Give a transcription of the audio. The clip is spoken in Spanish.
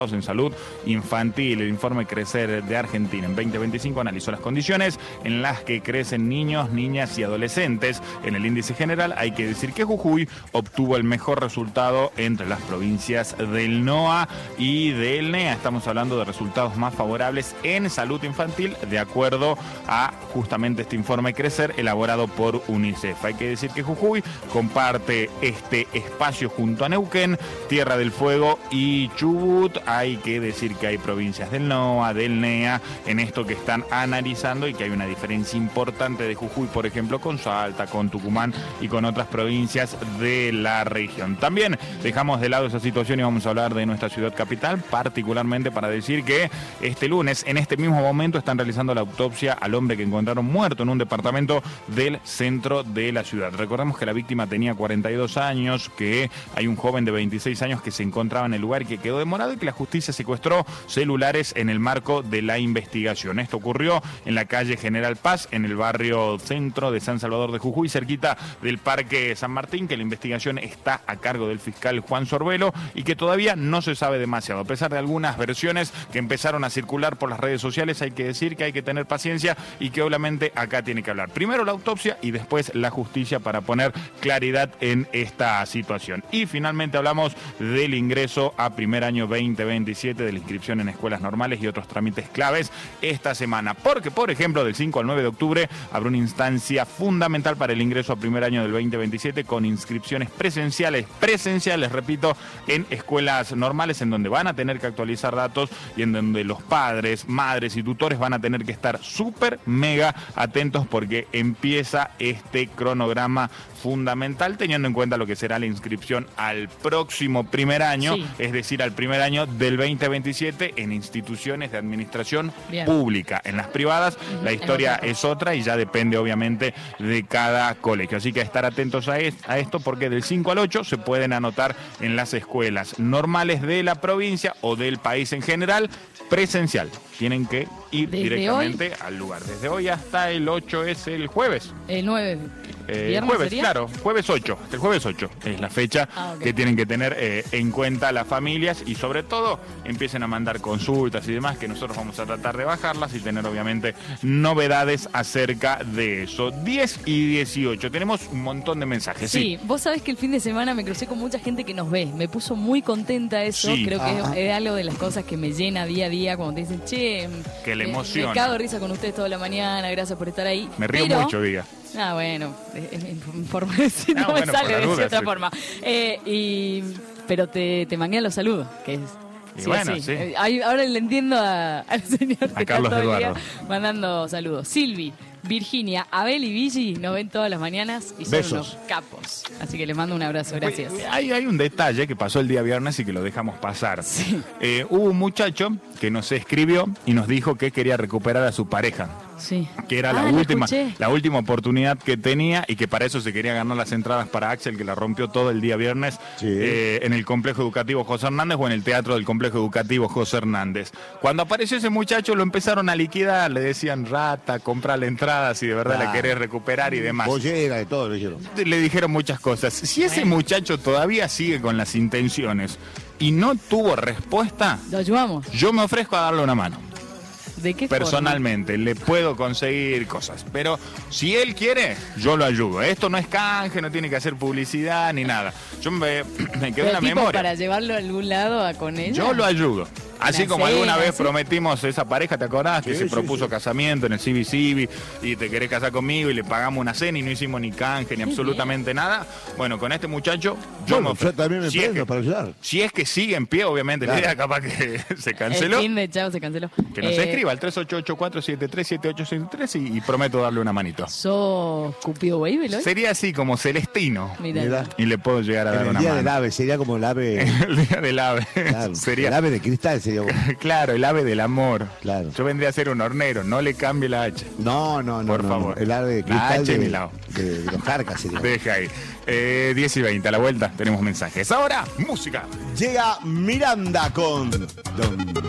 en salud infantil. El informe Crecer de Argentina en 2025 analizó las condiciones en las que crecen niños, niñas y adolescentes. En el índice general hay que decir que Jujuy obtuvo el mejor resultado entre las provincias del NOA y del NEA. Estamos hablando de resultados más favorables en salud infantil de acuerdo a justamente este informe Crecer elaborado por UNICEF. Hay que decir que Jujuy comparte este espacio junto a Neuquén, Tierra del Fuego y Chubut. Hay que decir que hay provincias del NOA, del NEA, en esto que están analizando y que hay una diferencia importante de Jujuy, por ejemplo, con Salta, con Tucumán y con otras provincias de la región. También dejamos de lado esa situación y vamos a hablar de nuestra ciudad capital, particularmente para decir que este lunes, en este mismo momento, están realizando la autopsia al hombre que encontraron muerto en un departamento del centro de la ciudad. Recordemos que la víctima tenía 42 años, que hay un joven de 26 años que se encontraba en el lugar y que quedó demorado y que la justicia secuestró celulares en el marco de la investigación. Esto ocurrió en la calle General Paz, en el barrio centro de San Salvador de Jujuy, cerquita del Parque San Martín, que la investigación está a cargo del fiscal Juan Sorbelo y que todavía no se sabe demasiado. A pesar de algunas versiones que empezaron a circular por las redes sociales, hay que decir que hay que tener paciencia y que obviamente acá tiene que hablar primero la autopsia y después la justicia para poner claridad en esta situación. Y finalmente hablamos del ingreso a primer año 2027, de la inscripción en escuelas normales y otros trámites claves esta semana. Porque, por ejemplo, del 5 al 9 de octubre habrá una instancia fundamental para el ingreso a primer año del 2027 con inscripciones presenciales, repito, en escuelas normales en donde van a tener que actualizar datos y en donde los padres, madres y tutores van a tener que estar súper mega atentos porque empieza este cronograma fundamental teniendo en cuenta lo que será la inscripción al próximo primer año, sí, es decir, al primer año del 2027 en instituciones de administración pública. En las privadas la historia es otra y ya depende obviamente de cada colegio. Así que estar atentos a esto porque del 5 al 8 se pueden anotar en las escuelas normales de la provincia o del país en general presencial. Tienen que ir directamente al lugar. Desde hoy hasta el 8 es el jueves. El 9. Jueves, sería? claro, jueves 8. El jueves 8 es la fecha que tienen que tener en cuenta las familias y sobre todo empiecen a mandar consultas y demás que nosotros vamos a tratar de bajarlas y tener obviamente novedades acerca de eso. 10 y 18, tenemos un montón de mensajes. Sí, vos sabés que el fin de semana me crucé con mucha gente que nos ve, me puso muy contenta eso, sí. Creo que es algo de las cosas que me llena día a día cuando te dicen, che, que le emociona. Me cago de risa con ustedes toda la mañana, gracias por estar ahí. Me río mucho, diga. Ah, bueno, en forma de decir, no me sale de otra forma. Pero te manguean los saludos, que es... Y sí, bueno, sí. Ahora le entiendo al señor que está todo el día mandando saludos. Silvi, Virginia, Abel y Vigi nos ven todas las mañanas y son unos capos. Así que les mando un abrazo, gracias. Hay un detalle que pasó el día viernes y que lo dejamos pasar. Sí. Hubo un muchacho que nos escribió y nos dijo que quería recuperar a su pareja. Sí. Que era la última oportunidad que tenía y que para eso se quería ganar las entradas para Axel, que la rompió todo el día viernes en el Complejo Educativo José Hernández o en el Teatro del Complejo Educativo José Hernández. Cuando apareció ese muchacho lo empezaron a liquidar, le decían rata, comprarle entradas si de verdad la querés recuperar y demás. Bollera, de todo le dijeron. Le dijeron muchas cosas. Si ese muchacho todavía sigue con las intenciones y no tuvo respuesta, lo ayudamos. Yo me ofrezco a darle una mano. ¿De qué Personalmente, le puedo conseguir cosas, pero si él quiere, yo lo ayudo. Esto no es canje, no tiene que hacer publicidad ni nada. Yo me quedo en la memoria. Para llevarlo a algún lado con ella. Yo lo ayudo. Así como alguna vez prometimos esa pareja, ¿te acordás? Que se propuso casamiento en el CBCB y te querés casar conmigo y le pagamos una cena y no hicimos ni canje ni absolutamente nada. Bueno, con este muchacho yo también me prendo para ayudar. Si es que sigue en pie, obviamente, la idea capaz que se canceló. El fin de chao se canceló. Que nos escriba al 3884737863 y prometo darle una manito. ¿Sos Cupido Weibel hoy? Sería así como Celestino. Mirá. Y le puedo llegar a dar una mano. El día del ave, sería como el ave. El día del ave. Claro, sería... El ave de cristal sería. Claro, el ave del amor. Claro. Yo vendría a ser un hornero, no le cambie la H. No. Por favor. El ave de cristal de los Jarcas sería. Deja ahí. 10 y 20, a la vuelta tenemos mensajes. Ahora, música. Llega Miranda con Don